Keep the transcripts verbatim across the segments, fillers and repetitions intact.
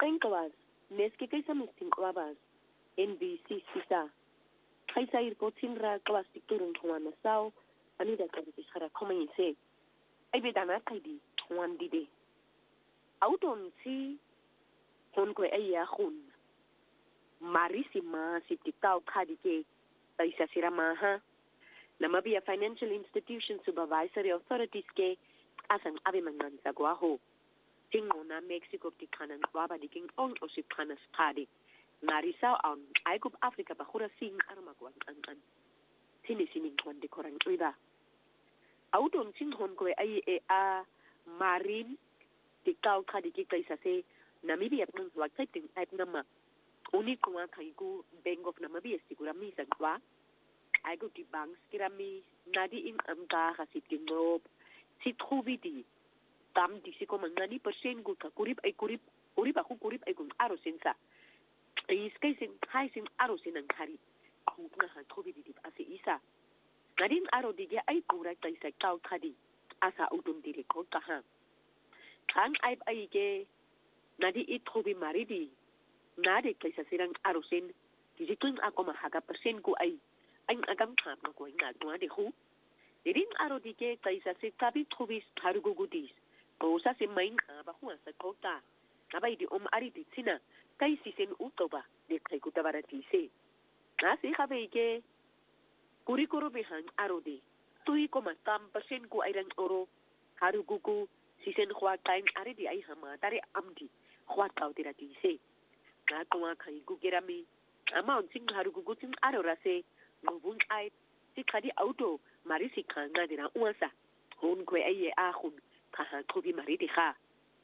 Qenkqwas, neske kaysa mistinqwabas, N B C sisa. Kaysa irkotin ra qwas tikturun qwana saw, anida qanti khara komayse. Ay bedana qaydi qwan dide. Auton si hon ko ay yakhun. Marisi ma si tiktaw khadike kaysa siramaha. Namibia Financial Institution Supervisory Authorities ke asan abe mangansa gwaho. Tingona Mexico tikanan waba diking on osipana skadi. Narisa on Aigup Africa bahura sing armagwan an. Tini sining kwan de korang ida. Auton sing hon ko ay e a marin tiktaw khadike kaysa se Namibia pun wakaiting type nama. Uni kwa kaigu Bank of Namibia sigura misa kwa. I go to banks kirami nadi in amga hasit ginob si trouvi di tam di si ko mangani persen gu ka kurip ay kurip kurip aku kurip ay gun aro sensa is kay sin hay sin aro sin ang hari aku nga ha trouvi di ase isa nadi aro di ge ay kura tay sa kaw khadi asa udum di ko ka ha kan ay ay ge nadi it trouvi mari di nadi kay sa sirang aro sin di jitun ako mahaga persen gu ay anh agam khap no ko inga no de hu dirin aro dike kaisa se tabi thubis tharugu gudis o sa se main ba hu sa kota abai di om ari di sina kai si sen utoba de kai kutabara ti se na se khabe ke kuri koro behan aro de tui ko matam persen ku airang oro tharugu ku si sen khwa time ari di ai hama tare amdi khwa tau tira ti se na to kai gu kerami amount sing tharugu gu tin aro rase Mubun ay si kadi auto mari si kanga dira uasa hon kwe aye ahun kaha tobi mari di kha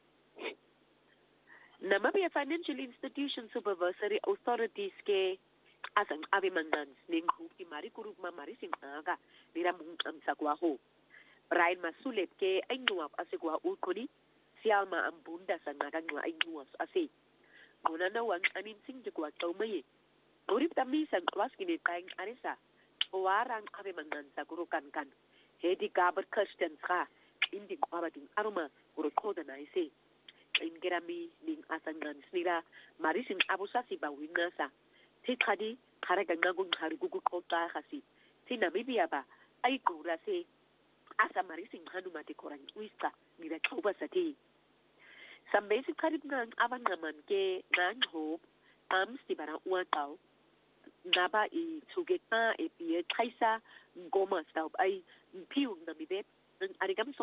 Namibia Financial Institution Supervisory Authorities ke asang ave mangan ning hukti mari kurup ma mari sing aga dira mung am sakwa ho Brian Masulet ke ainuap asigwa ukoni sialma ambunda sangaga ngwa ainuap ase Muna na wang anin sing jikwa tawmaye Urip tami sang kwas kini kaing arisa. Warang ave mangansa gurukan kan. Hedi gabar Christian ka. Indi kwaba ding aruma guru koda na ise. Ingerami ning asangan snira. Marisin abusasi ba winasa. Ti kadi karaga ngagung harigugu kota kasi. Ti Namibia ba ay kura se. Asa marisin hanumati korang wista. Nira kauba sa ti. Sambe si karib ngang avan naman ke ngang hope. Ams di barang uwan tau. Naba i tugeta e pie kaisa ngoma stau ai piu na mi bet arigam